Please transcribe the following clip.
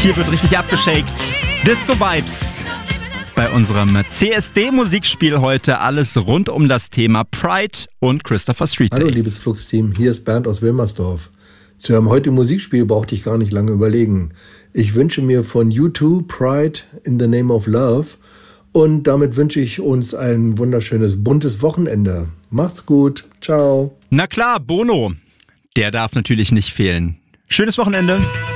Hier wird richtig abgeshakt. Disco Vibes. Bei unserem CSD-Musikspiel heute alles rund um das Thema Pride und Christopher Street Day. Hallo liebes Flux-Team, hier ist Bernd aus Wilmersdorf. Zu einem heutigen Musikspiel brauchte ich gar nicht lange überlegen. Ich wünsche mir von U2 Pride in the Name of Love und damit wünsche ich uns ein wunderschönes, buntes Wochenende. Macht's gut, ciao. Na klar, Bono. Der darf natürlich nicht fehlen. Schönes Wochenende.